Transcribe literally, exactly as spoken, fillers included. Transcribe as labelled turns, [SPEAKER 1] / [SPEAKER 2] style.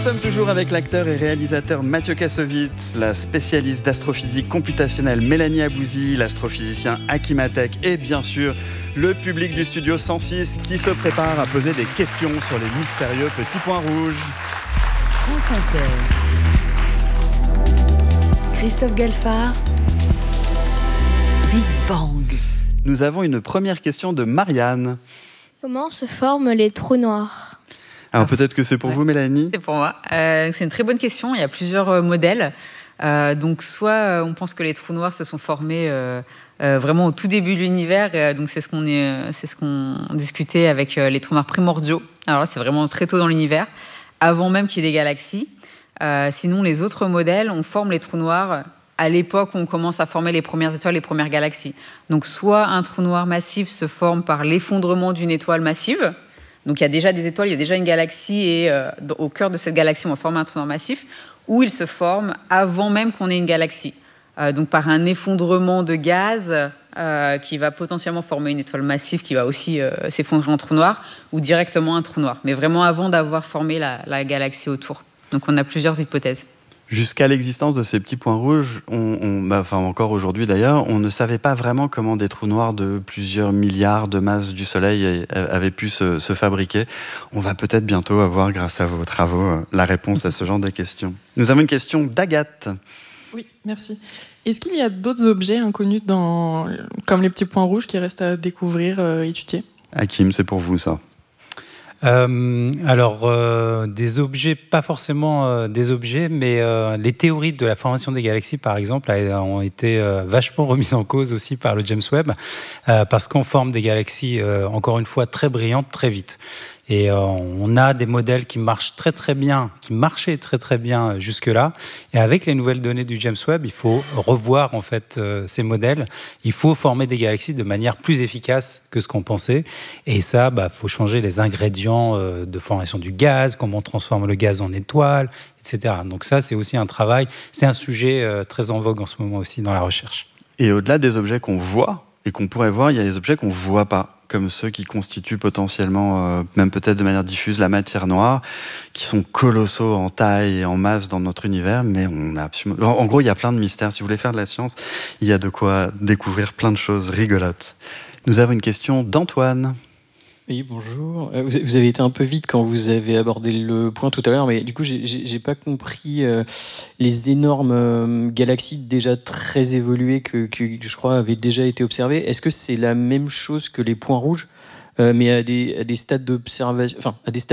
[SPEAKER 1] sommes toujours avec l'acteur et réalisateur Mathieu Kassovitz, la spécialiste d'astrophysique computationnelle Mélanie Abouzi, l'astrophysicien Hakim Atek et bien sûr le public du studio cent six qui se prépare à poser des questions sur les mystérieux petits points rouges.
[SPEAKER 2] France Inter. Christophe Galfard. Big Bang.
[SPEAKER 1] Nous avons une première question de Marianne.
[SPEAKER 3] Comment se forment les trous noirs ?
[SPEAKER 1] Alors peut-être que c'est pour
[SPEAKER 4] ouais.
[SPEAKER 1] vous, Mélanie.
[SPEAKER 4] C'est pour moi. Euh, c'est une très bonne question. Il y a plusieurs euh, modèles. Euh, donc soit euh, on pense que les trous noirs se sont formés euh, euh, vraiment au tout début de l'univers. Euh, donc c'est ce qu'on est, euh, c'est ce qu'on discutait avec euh, les trous noirs primordiaux. Alors là, c'est vraiment très tôt dans l'univers, avant même qu'il y ait des galaxies. Euh, sinon, les autres modèles, on forme les trous noirs à l'époque où on commence à former les premières étoiles, les premières galaxies. Donc soit un trou noir massif se forme par l'effondrement d'une étoile massive. Donc il y a déjà des étoiles, il y a déjà une galaxie et euh, au cœur de cette galaxie, on va former un trou noir massif, ou il se forme avant même qu'on ait une galaxie. Euh, donc par un effondrement de gaz euh, qui va potentiellement former une étoile massive qui va aussi euh, s'effondrer en trou noir, ou directement un trou noir, mais vraiment avant d'avoir formé la, la galaxie autour. Donc on a plusieurs hypothèses.
[SPEAKER 1] Jusqu'à l'existence de ces petits points rouges, on, on, bah, enfin encore aujourd'hui d'ailleurs, on ne savait pas vraiment comment des trous noirs de plusieurs milliards de masses du Soleil avaient pu se, se fabriquer. On va peut-être bientôt avoir, grâce à vos travaux, la réponse à ce genre de questions. Nous avons une question d'Agathe.
[SPEAKER 5] Oui, merci. Est-ce qu'il y a d'autres objets inconnus dans, comme les petits points rouges qui restent à découvrir, euh, étudier ?
[SPEAKER 1] Hakim, c'est pour vous ça.
[SPEAKER 6] Euh, alors, euh, des objets, pas forcément euh, des objets, mais euh, les théories de la formation des galaxies, par exemple, ont été euh, vachement remises en cause aussi par le James Webb, euh, parce qu'on forme des galaxies, euh, encore une fois, très brillantes, très vite. Et euh, on a des modèles qui marchent très très bien, qui marchaient très très bien jusque-là. Et avec les nouvelles données du James Webb, il faut revoir en fait euh, ces modèles. Il faut former des galaxies de manière plus efficace que ce qu'on pensait. Et ça, bah, faut changer les ingrédients euh, de formation du gaz, comment on transforme le gaz en étoile, et cetera. Donc ça, c'est aussi un travail. C'est un sujet euh, très en vogue en ce moment aussi dans la recherche.
[SPEAKER 1] Et au-delà des objets qu'on voit et qu'on pourrait voir, il y a les objets qu'on ne voit pas, comme ceux qui constituent potentiellement, euh, même peut-être de manière diffuse, la matière noire, qui sont colossaux en taille et en masse dans notre univers, mais on a absolument... En gros, il y a plein de mystères. Si vous voulez faire de la science, il y a de quoi découvrir plein de choses rigolotes. Nous avons une question d'Antoine.
[SPEAKER 7] Oui, bonjour. Vous avez été un peu vite quand vous avez abordé le point tout à l'heure, mais du coup, j'ai, j'ai pas compris euh, les énormes euh, galaxies déjà très évoluées que, que je crois avaient déjà été observées. Est-ce que c'est la même chose que les points rouges, euh, mais à des, à des stades d'observation, enfin, à des stades